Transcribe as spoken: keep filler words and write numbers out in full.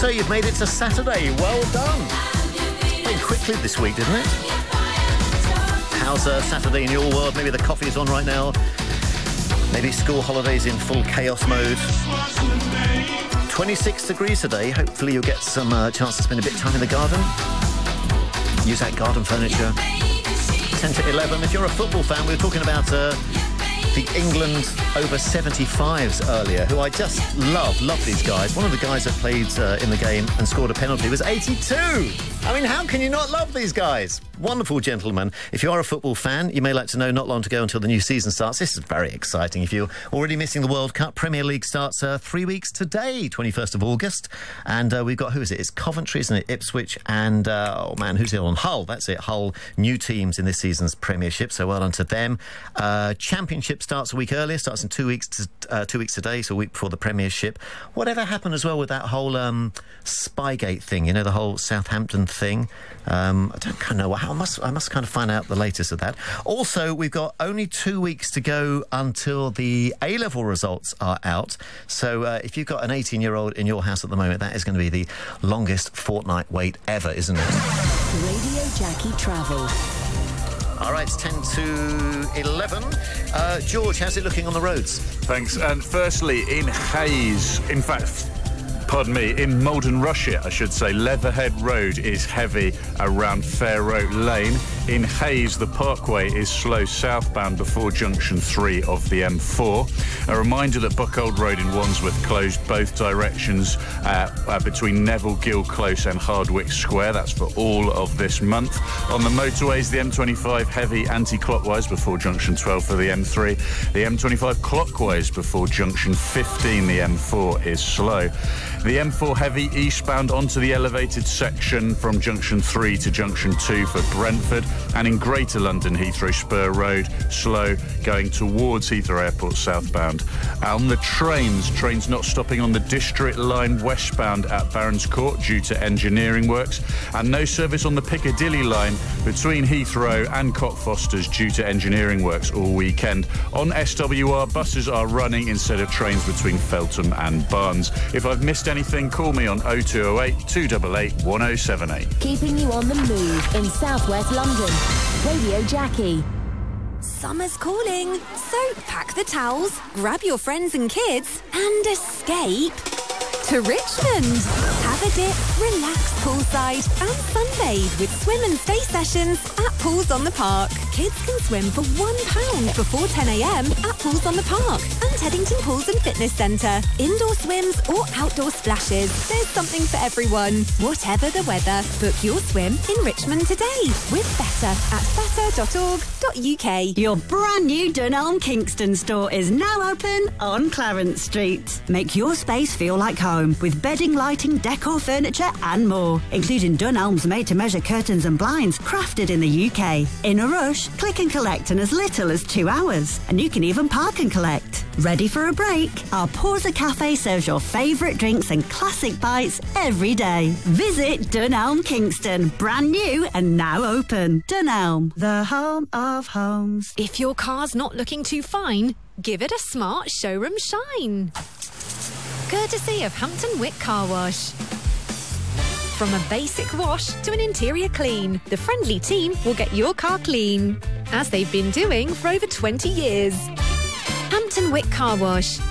So you've made it to Saturday. Well done. Played quickly this week, didn't it? How's uh, Saturday in your world? Maybe the coffee is on right now. Maybe school holidays in full chaos mode. twenty-six degrees today. Hopefully you'll get some uh, chance to spend a bit of time in the garden. Use that garden furniture. ten to eleven. If you're a football fan, we were talking about uh, the England over seventy-fives earlier, who I just love. Love these guys. One of the guys that played uh, in the game and scored a penalty was eighty-two. I mean, how can you not love these guys? Wonderful gentlemen. If you are a football fan, you may like to know not long to go until the new season starts. This is very exciting. If you're already missing the World Cup, Premier League starts uh, three weeks today, twenty-first of August. And uh, we've got, who is it? It's Coventry, isn't it? Ipswich and, uh, oh man, who's it on? Hull. That's it. Hull. New teams in this season's Premiership. So well done to them. Uh, Championship starts a week earlier. Starts in two weeks to, uh, two weeks today, so a week before the Premiership. Whatever happened as well with that whole um, Spygate thing, you know, the whole Southampton thing? Um, I don't kind of know how. I must, I must kind of find out the latest of that. Also, we've got only two weeks to go until the A-level results are out. So uh, if you've got an eighteen-year-old in your house at the moment, that is going to be the longest fortnight wait ever, isn't it? Radio Jackie Travel. All right, it's ten to eleven. Uh, George, how's it looking on the roads? Thanks. And firstly, in Hayes, in fact... Pardon me, in Malden Rushet, I should say, Leatherhead Road is heavy around Fair Oak Lane. In Hayes, the Parkway is slow southbound before junction three of the M four. A reminder that Buckold Road in Wandsworth closed both directions uh, uh, between Neville Gill Close and Hardwick Square. That's for all of this month. On the motorways, the M twenty-five heavy anti-clockwise before junction twelve for the M three. The M twenty-five clockwise before junction fifteen, the M four is slow. The M four heavy eastbound onto the elevated section from junction three to junction two for Brentford, and in Greater London, Heathrow Spur Road, slow going towards Heathrow Airport southbound. On the trains, trains not stopping on the District Line westbound at Barons Court due to engineering works, and no service on the Piccadilly line between Heathrow and Cockfosters due to engineering works all weekend. On S W R, buses are running instead of trains between Feltham and Barnes. If I've missed anything, call me on oh two oh eight, two eight eight, one oh seven eight. Keeping you on the move in southwest London. Radio Jackie. Summer's calling, so pack the towels, grab your friends and kids, and escape to Richmond. Have a dip, relax poolside, and sunbathe with swim and stay sessions at Pools on the Park. Kids can swim for one pound before ten a m at Pools on the Park and Teddington Pools and Fitness Centre. Indoor swims or outdoor splashes. There's something for everyone. Whatever the weather, book your swim in Richmond today with Better at better dot org dot u k. Your brand new Dunelm Kingston store is now open on Clarence Street. Make your space feel like home with bedding, lighting, decor, furniture and more, including Dunelm's made-to-measure curtains and blinds crafted in the U K. In a rush, click and collect in as little as two hours, and you can even park and collect. Ready for a break? Our Porza Cafe serves your favourite drinks and classic bites every day. Visit Dunelm Kingston, brand new and now open. Dunelm, the home of homes. If your car's not looking too fine, give it a smart showroom shine. Courtesy of Hampton Wick Car Wash. From a basic wash to an interior clean, the friendly team will get your car clean, as they've been doing for over twenty years. Hampton Wick Car Wash.